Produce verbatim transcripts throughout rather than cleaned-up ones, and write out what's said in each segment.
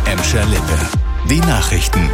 Emscher Lippe. Die Nachrichten.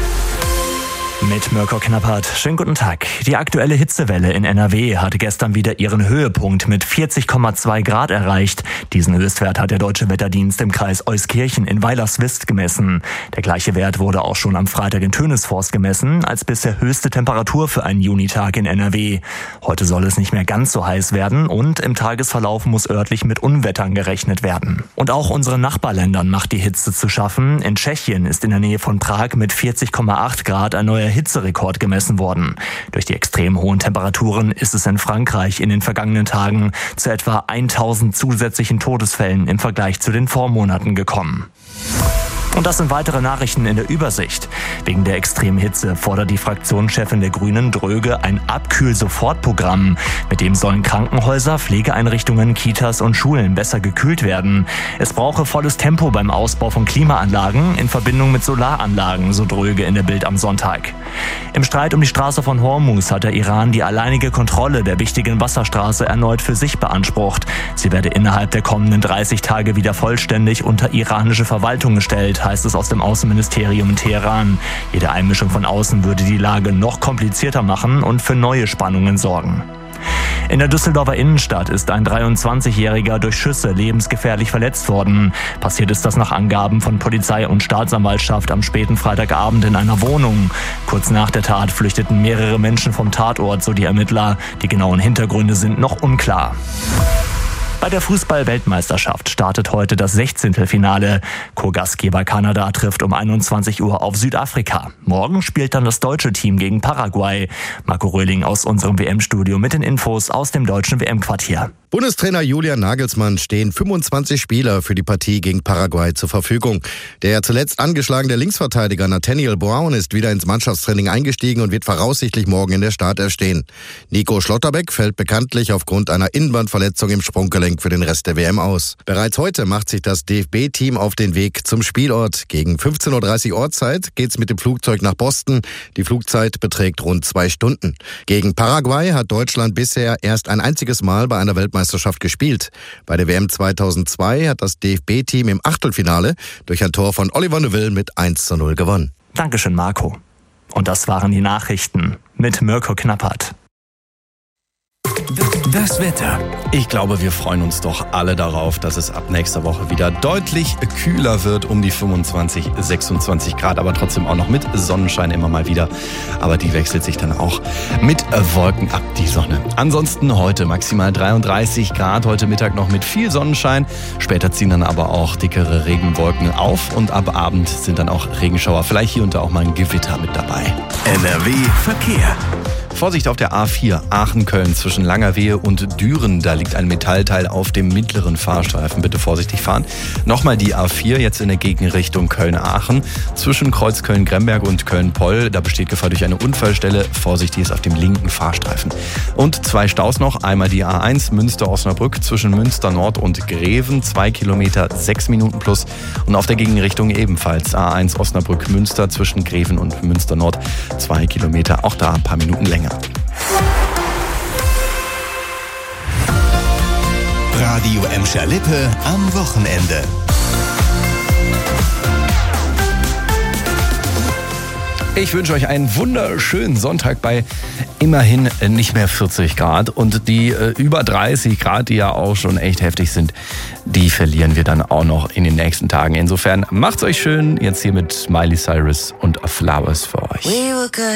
Mit Mirko Knappert. Schönen guten Tag. Die aktuelle Hitzewelle in N R W hatte gestern wieder ihren Höhepunkt mit vierzig Komma zwei Grad erreicht. Diesen Höchstwert hat der Deutsche Wetterdienst im Kreis Euskirchen in Weilerswist gemessen. Der gleiche Wert wurde auch schon am Freitag in Tönisvorst gemessen, als bisher höchste Temperatur für einen Junitag in N R W. Heute soll es nicht mehr ganz so heiß werden und im Tagesverlauf muss örtlich mit Unwettern gerechnet werden. Und auch unseren Nachbarländern macht die Hitze zu schaffen. In Tschechien ist in der Nähe von Prag mit vierzig Komma acht Grad ein neuer Hitzerekord gemessen worden. Durch die extrem hohen Temperaturen ist es in Frankreich in den vergangenen Tagen zu etwa tausend zusätzlichen Todesfällen im Vergleich zu den Vormonaten gekommen. Und das sind weitere Nachrichten in der Übersicht. Wegen der extremen Hitze fordert die Fraktionschefin der Grünen, Dröge, ein Abkühl-Sofortprogramm. Mit dem sollen Krankenhäuser, Pflegeeinrichtungen, Kitas und Schulen besser gekühlt werden. Es brauche volles Tempo beim Ausbau von Klimaanlagen in Verbindung mit Solaranlagen, so Dröge in der Bild am Sonntag. Im Streit um die Straße von Hormuz hat der Iran die alleinige Kontrolle der wichtigen Wasserstraße erneut für sich beansprucht. Sie werde innerhalb der kommenden dreißig Tage wieder vollständig unter iranische Verwaltung gestellt, heißt es aus dem Außenministerium in Teheran. Jede Einmischung von außen würde die Lage noch komplizierter machen und für neue Spannungen sorgen. In der Düsseldorfer Innenstadt ist ein dreiundzwanzigjähriger durch Schüsse lebensgefährlich verletzt worden. Passiert ist das nach Angaben von Polizei und Staatsanwaltschaft am späten Freitagabend in einer Wohnung. Kurz nach der Tat flüchteten mehrere Menschen vom Tatort, so die Ermittler. Die genauen Hintergründe sind noch unklar. Bei der Fußball-Weltmeisterschaft startet heute das Sechzehntelfinale. Co-Gastgeber Kanada trifft um einundzwanzig Uhr auf Südafrika. Morgen spielt dann das deutsche Team gegen Paraguay. Marco Röhling aus unserem W M-Studio mit den Infos aus dem deutschen W M-Quartier. Bundestrainer Julian Nagelsmann stehen fünfundzwanzig Spieler für die Partie gegen Paraguay zur Verfügung. Der zuletzt angeschlagene Linksverteidiger Nathaniel Brown ist wieder ins Mannschaftstraining eingestiegen und wird voraussichtlich morgen in der Startelf stehen. Nico Schlotterbeck fällt bekanntlich aufgrund einer Innenbandverletzung im Sprunggelenk für den Rest der W M aus. Bereits heute macht sich das D F B-Team auf den Weg zum Spielort. Gegen fünfzehn Uhr dreißig Ortszeit geht's mit dem Flugzeug nach Boston. Die Flugzeit beträgt rund zwei Stunden. Gegen Paraguay hat Deutschland bisher erst ein einziges Mal bei einer Weltmeisterschaft gespielt. Bei der W M zweitausendzwei hat das D F B-Team im Achtelfinale durch ein Tor von Oliver Neuville mit eins zu null gewonnen. Dankeschön, Marco. Und das waren die Nachrichten mit Mirko Knappert. Das Wetter. Ich glaube, wir freuen uns doch alle darauf, dass es ab nächster Woche wieder deutlich kühler wird, um die fünfundzwanzig, sechsundzwanzig Grad, aber trotzdem auch noch mit Sonnenschein immer mal wieder. Aber die wechselt sich dann auch mit Wolken ab, die Sonne. Ansonsten heute maximal dreiunddreißig Grad, heute Mittag noch mit viel Sonnenschein. Später ziehen dann aber auch dickere Regenwolken auf und ab Abend sind dann auch Regenschauer, vielleicht hier und da auch mal ein Gewitter mit dabei. N R W Verkehr. Vorsicht auf der A vier Aachen-Köln zwischen Langerwehe und Düren. Da liegt ein Metallteil auf dem mittleren Fahrstreifen. Bitte vorsichtig fahren. Nochmal die A vier jetzt in der Gegenrichtung Köln-Aachen. Zwischen Kreuz Köln-Gremberg und Köln-Poll. Da besteht Gefahr durch eine Unfallstelle. Vorsichtig ist auf dem linken Fahrstreifen. Und zwei Staus noch. Einmal die A eins Münster-Osnabrück zwischen Münster Nord und Greven. Zwei Kilometer, sechs Minuten plus. Und auf der Gegenrichtung ebenfalls A eins Osnabrück-Münster zwischen Greven und Münster Nord. Zwei Kilometer, auch da ein paar Minuten länger. Radio Emscher Lippe am Wochenende. Ich wünsche euch einen wunderschönen Sonntag bei immerhin nicht mehr vierzig Grad. Und die äh, über dreißig Grad, die ja auch schon echt heftig sind, die verlieren wir dann auch noch in den nächsten Tagen. Insofern macht's euch schön. Jetzt hier mit Miley Cyrus und Flowers für euch.